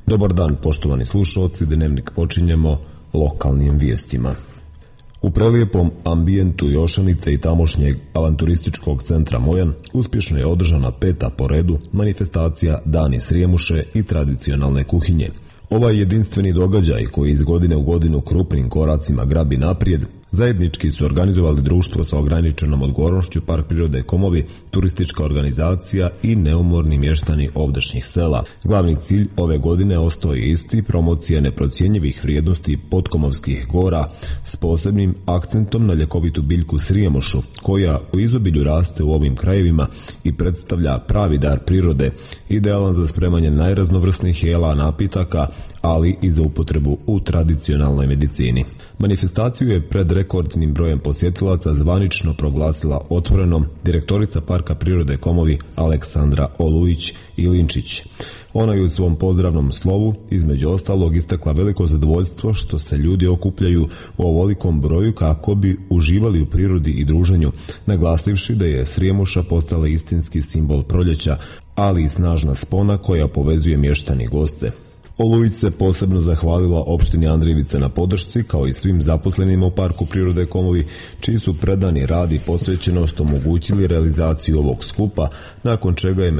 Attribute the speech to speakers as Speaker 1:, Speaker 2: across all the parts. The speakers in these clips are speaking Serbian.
Speaker 1: Dobar dan, poštovani slušalci, Dnevnik počinjemo lokalnim vijestima. U prelijepom ambijentu Jošanice i tamošnjeg avanturističkog centra Mojan uspješno je održana 5. po redu manifestacija Dani Srijemuše i tradicionalne kuhinje. Ovaj jedinstveni događaj koji iz godine u godinu krupnim koracima grabi naprijed, zajednički su organizovali društvo sa ograničenom odgovornošću, Park prirode Komovi, turistička organizacija i neumorni mještani ovdašnjih sela. Glavni cilj ove godine ostao je isti, promocija neprocjenjivih vrijednosti Potkomovskih gora s posebnim akcentom na ljekovitu biljku Srijemušu, koja u izobilju raste u ovim krajevima i predstavlja pravi dar prirode, idealan za spremanje najraznovrsnijih jela, napitaka, ali i za upotrebu u tradicionalnoj medicini. Manifestaciju je pred rekordnim brojem posjetilaca zvanično proglasila otvorenom direktorica Parka prirode Komovi Aleksandra Olujić-Ilinčić. Ona je u svom pozdravnom slovu između ostalog istakla veliko zadovoljstvo što se ljudi okupljaju u ovolikom broju kako bi uživali u prirodi i druženju, naglasivši da je Srijemuša postala istinski simbol proljeća, ali i snažna spona koja povezuje mještani goste. Olujić se posebno zahvalila opštini Andrijevice na podršci, kao i svim zaposlenima u Parku prirode Komovi, čiji su predani rad i posvećenost omogućili realizaciju ovog skupa, nakon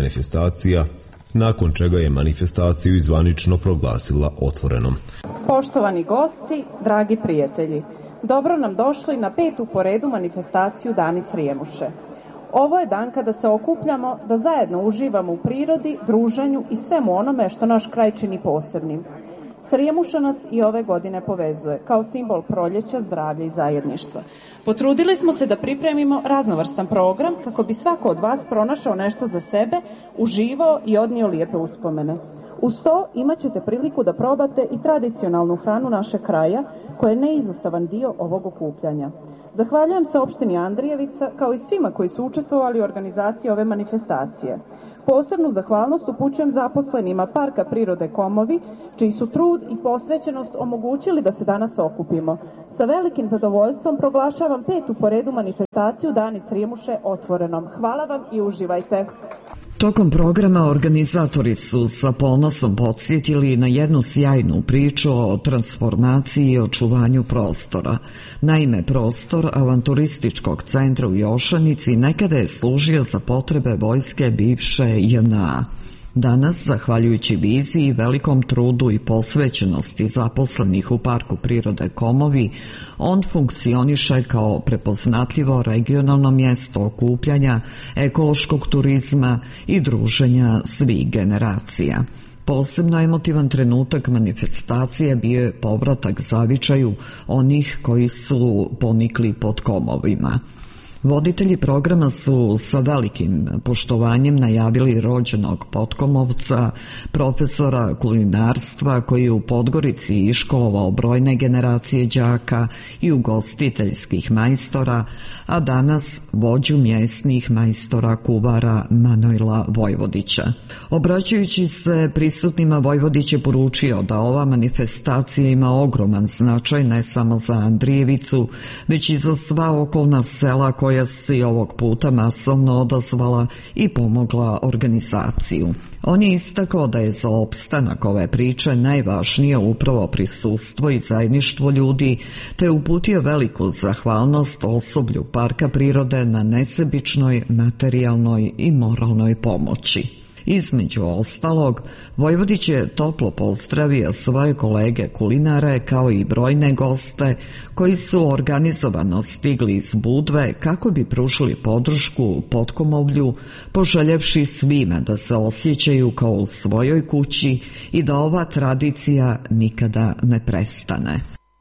Speaker 1: čega je manifestaciju zvanično proglasila otvorenom.
Speaker 2: Poštovani gosti, dragi prijatelji, dobro nam došli na 5. po redu manifestaciju Dani Srijemuše. Ovo je dan kada se okupljamo da zajedno uživamo u prirodi, druženju i svemu onome što naš kraj čini posebnim. Srijemuša nas i ove godine povezuje kao simbol proljeća, zdravlja i zajedništva. Potrudili smo se da pripremimo raznovrstan program kako bi svako od vas pronašao nešto za sebe, uživao i odnio lijepe uspomene. Uz to imat ćete priliku da probate i tradicionalnu hranu našeg kraja, koja je neizostavan dio ovog okupljanja. Zahvaljujem se opštini Andrijevica kao i svima koji su učestvovali u organizaciji ove manifestacije. Posebnu zahvalnost upućujem zaposlenima Parka prirode Komovi, čiji su trud i posvećenost omogućili da se danas okupimo. Sa velikim zadovoljstvom proglašavam 5. po redu manifestaciju Dani Srijemuše otvorenom. Hvala vam i uživajte.
Speaker 3: Tokom programa organizatori su sa ponosom podsjetili na jednu sjajnu priču o transformaciji i očuvanju prostora. Naime, prostor avanturističkog centra u Jošanici nekada je služio za potrebe vojske bivše JNA. Danas, zahvaljujući viziji, velikom trudu i posvećenosti zaposlenih u Parku prirode Komovi, on funkcioniše kao prepoznatljivo regionalno mjesto okupljanja, ekološkog turizma i druženja svih generacija. Posebno emotivan trenutak manifestacije bio je povratak zavičaju onih koji su ponikli pod Komovima. Voditelji programa su sa velikim poštovanjem najavili rođenog Potkomovca, profesora kulinarstva koji je u Podgorici iškolovao brojne generacije đaka i ugostiteljskih majstora, a danas vođu mjesnih majstora kuvara Manojla Vojvodića. Obraćajući se prisutnima, Vojvodić je poručio da ova manifestacija ima ogroman značaj ne samo za Andrijevicu, već i za sva okolna sela koja se ovog puta masovno odazvala i pomogla organizaciju. On je istakao da je za opstanak ove priče najvažnije upravo prisustvo i zajedništvo ljudi, te je uputio veliku zahvalnost osoblju Parka prirode na nesebičnoj materijalnoj i moralnoj pomoći. Između ostalog, Vojvodić je toplo pozdravio svoje kolege kulinare kao i brojne goste koji su organizovano stigli iz Budve kako bi pružili podršku Potkomovlju, poželjevši svima da se osjećaju kao u svojoj kući i da ova tradicija nikada ne prestane.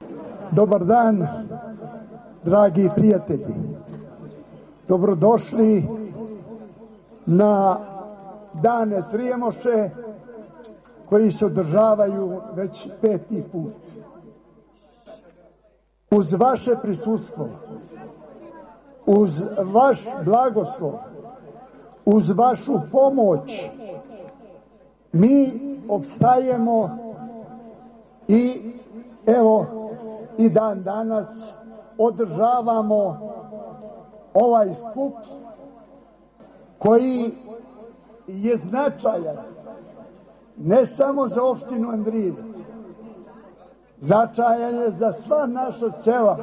Speaker 4: Dobar dan, dragi prijatelji. Dobrodošli na Dane Srijemuše koji se održavaju već 5. put. Uz vaše prisustvo, uz vaš blagoslov, uz vašu pomoć mi opstajemo i evo i dan danas održavamo ovaj skup koji je značajan ne samo za opštinu Andrijevac, značajan je za sva naša sela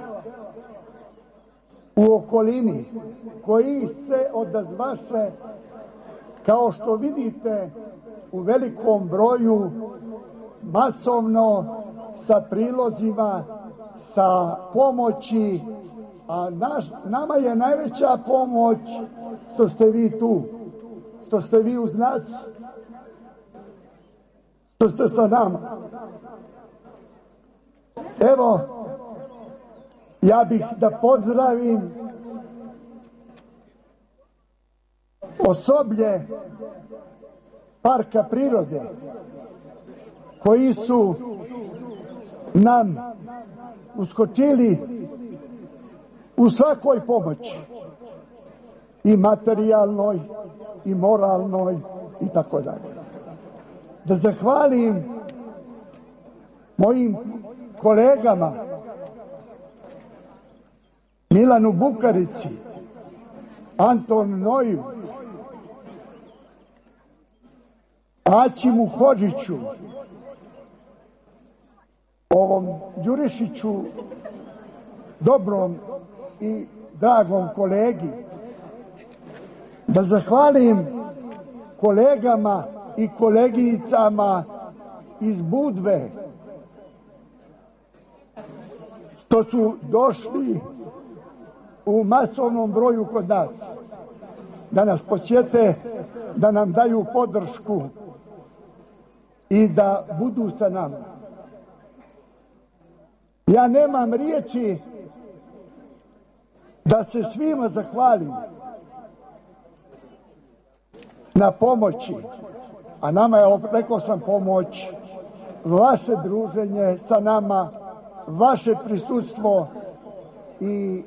Speaker 4: u okolini koji se odazvaše, kao što vidite, u velikom broju, masovno, sa prilozima, sa pomoći, a nama je najveća pomoć što ste vi tu, što ste vi uz nas, što ste sa nama. Evo, ja bih da pozdravim osoblje parka prirode koji su nam uskočili u svakoj pomoći, i materijalnoj i moralnoj i tako dalje. Da zahvalim mojim kolegama Milanu Bukarici, Antonu Noju, Aćimu Hodžiću, ovom Đurišiću, dobrom i dragom kolegi, da zahvalim kolegama i koleginicama iz Budve što su došli u masovnom broju kod nas, da nas posjete, da nam daju podršku i da budu sa nama. Ja nemam riječi da se svima zahvalim na pomoći, a nama je, rekao sam, pomoć vaše druženje sa nama, vaše prisustvo, i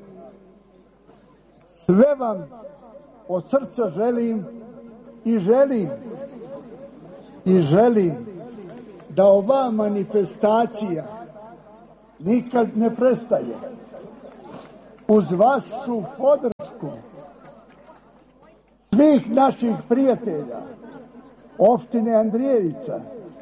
Speaker 4: sve vam od srca želim i želim da ova manifestacija nikad ne prestaje. Uz vašu podršku svih naših prijatelja, opštine Andrijevica,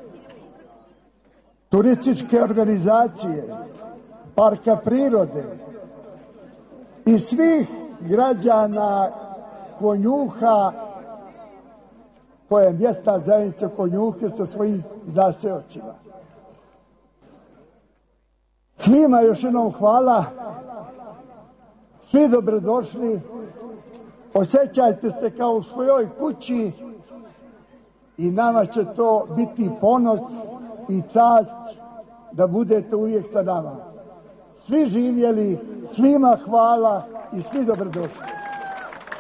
Speaker 4: turističke organizacije, parka prirode i svih građana Konjuha, koja je mjesna zajednica Konjuhe sa svojim zaseocima. Svima još jednom hvala, svi dobrodošli, osjećajte se kao u svojoj kući i nama će to biti ponos i čast da budete uvijek sa nama. Svi živjeli, svima hvala i svi dobrodošli.